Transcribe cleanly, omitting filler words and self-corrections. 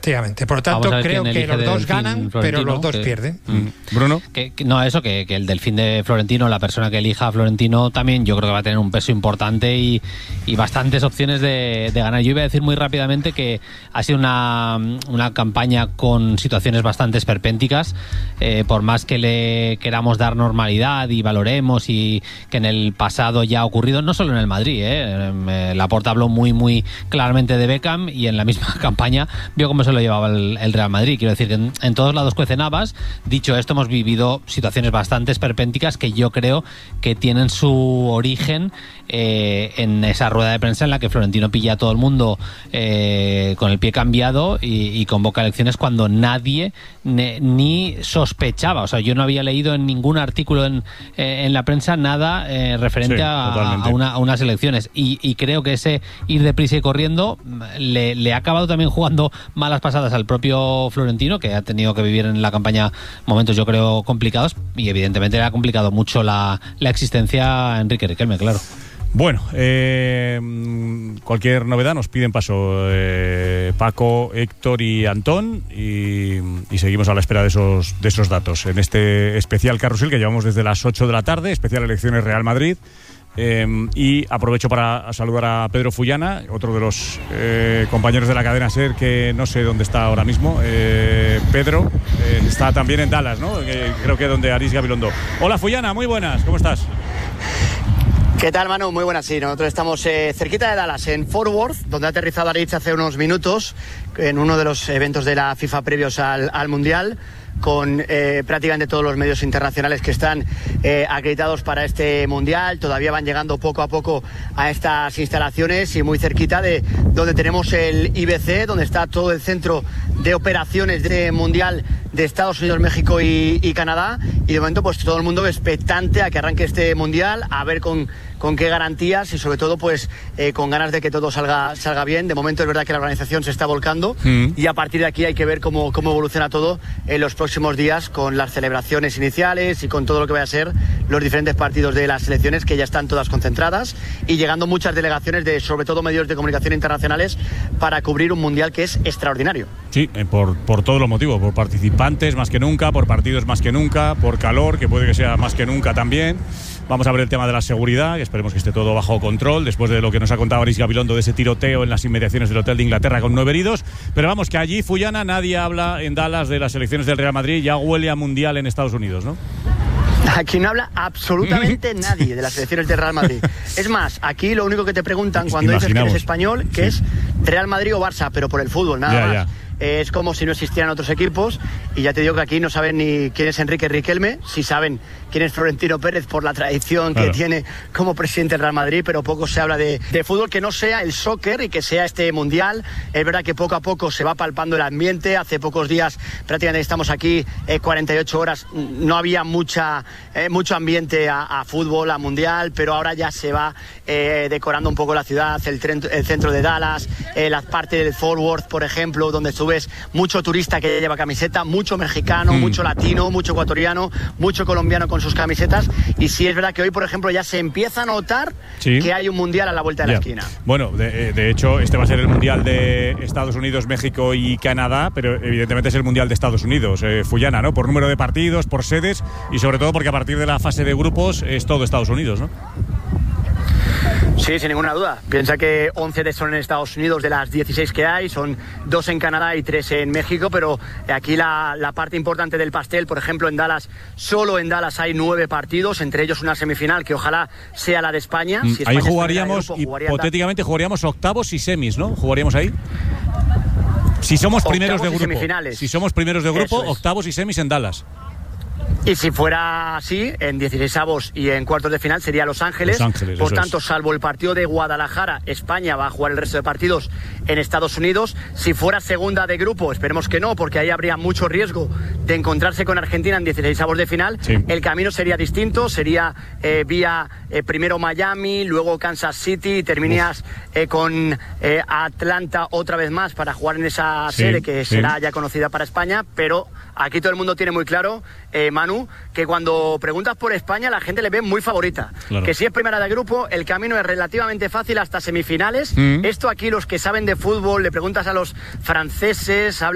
Efectivamente. Por lo tanto, creo que los dos ganan, pero los dos pierden. Bruno. Que el Delfín de Florentino, la persona que elija a Florentino, también yo creo que va a tener un peso importante y bastantes opciones de ganar. Yo iba a decir muy rápidamente que ha sido una campaña con situaciones bastante esperpénticas, por más que le queramos dar normalidad y valoremos, y que en el pasado ya ha ocurrido, no solo en el Madrid, Laporta habló muy muy claramente de Beckham y en la misma campaña vio cómo se lo llevaba el Real Madrid. Quiero decir que en todos lados cuecen habas. Dicho esto, hemos vivido situaciones bastante esperpénticas que yo creo que tienen su origen en esa rueda de prensa en la que Florentino pilla a todo el mundo con el pie cambiado y convoca elecciones cuando nadie ni sospechaba. O sea, yo no había leído en ningún artículo en la prensa nada referente a unas elecciones, y creo que ese ir deprisa y corriendo le ha acabado también jugando malas pasadas al propio Florentino, que ha tenido que vivir en la campaña momentos, yo creo, complicados, y evidentemente le ha complicado mucho la existencia a Enrique Riquelme, claro. Bueno, cualquier novedad nos piden paso Paco, Héctor y Antón, y seguimos a la espera de esos datos en este especial carrusel que llevamos desde las 8 de la tarde, especial elecciones Real Madrid. Y aprovecho para saludar a Pedro Fullana, otro de los compañeros de la cadena SER, que no sé dónde está ahora mismo. Pedro está también en Dallas, ¿no? Creo que donde Aris Gabilondo. Hola Fullana, muy buenas, ¿cómo estás? ¿Qué tal, Manu? Muy buenas, sí. Nosotros estamos cerquita de Dallas, en Fort Worth, donde ha aterrizado Aritz hace unos minutos, en uno de los eventos de la FIFA previos al Mundial, con prácticamente todos los medios internacionales que están acreditados para este Mundial. Todavía van llegando poco a poco a estas instalaciones, y muy cerquita de donde tenemos el IBC, donde está todo el centro de operaciones de Mundial de Estados Unidos, México y Canadá. Y de momento pues todo el mundo expectante a que arranque este Mundial, a ver con qué garantías, y sobre todo pues con ganas de que todo salga bien. De momento es verdad que la organización se está volcando, y a partir de aquí hay que ver cómo evoluciona todo en los próximos días, con las celebraciones iniciales y con todo lo que vaya a ser los diferentes partidos de las selecciones, que ya están todas concentradas, y llegando muchas delegaciones de sobre todo medios de comunicación internacionales para cubrir un Mundial que es extraordinario. Sí, por todos los motivos, por participantes más que nunca, por partidos más que nunca, por calor, que puede que sea más que nunca también. Vamos a ver el tema de la seguridad, que esperemos que esté todo bajo control, después de lo que nos ha contado Aris Gabilondo de ese tiroteo en las inmediaciones del Hotel de Inglaterra con 9 heridos. Pero vamos, que allí, Fullana, nadie habla en Dallas de las elecciones del Real Madrid, ya huele a Mundial en Estados Unidos, ¿no? Aquí no habla absolutamente nadie de las elecciones del Real Madrid. Es más, aquí lo único que te preguntan cuando dices que eres español, que es Real Madrid o Barça, pero por el fútbol, nada más. Es como si no existieran otros equipos, y ya te digo que aquí no saben ni quién es Enrique Riquelme, sí saben quién es Florentino Pérez por la tradición que tiene como presidente del Real Madrid, pero poco se habla de fútbol que no sea el soccer y que sea este Mundial. Es verdad que poco a poco se va palpando el ambiente. Hace pocos días, prácticamente estamos aquí 48 horas, no había mucho ambiente a fútbol, a Mundial, pero ahora ya se va decorando un poco la ciudad, el centro de Dallas, la parte del Fort Worth, por ejemplo, donde ves mucho turista que lleva camiseta, mucho mexicano, mucho latino, mucho ecuatoriano, mucho colombiano con sus camisetas. Y sí es verdad que hoy, por ejemplo, ya se empieza a notar que hay un Mundial a la vuelta de la esquina. Bueno, de hecho, este va a ser el Mundial de Estados Unidos, México y Canadá, pero evidentemente es el Mundial de Estados Unidos, Fullana, ¿no? Por número de partidos, por sedes, y sobre todo porque a partir de la fase de grupos es todo Estados Unidos, ¿no? Sí, sin ninguna duda. Piensa que 11 son en Estados Unidos de las 16 que hay, son 2 en Canadá y 3 en México, pero aquí la parte importante del pastel, por ejemplo, en Dallas, solo en Dallas hay 9 partidos, entre ellos una semifinal que ojalá sea la de España. Si España ahí jugaríamos, hipotéticamente jugaríamos octavos y semis, ¿no? ¿Jugaríamos ahí? Si somos primeros de grupo. Si somos primeros de grupo, octavos y semis en Dallas. Y si fuera así, en 16avos y en cuartos de final sería Los Ángeles. Por tanto, salvo el partido de Guadalajara, España va a jugar el resto de partidos en Estados Unidos. Si fuera segunda de grupo, esperemos que no, porque ahí habría mucho riesgo de encontrarse con Argentina en 16avos de final. El camino sería distinto, sería vía primero Miami, luego Kansas City, y terminas con Atlanta otra vez más para jugar en esa sede que será ya conocida para España. Pero aquí todo el mundo tiene muy claro, Manu, que cuando preguntas por España la gente le ve muy favorita. Que si es primera de grupo, el camino es relativamente fácil hasta semifinales. Esto aquí los que saben de fútbol, le preguntas a los franceses,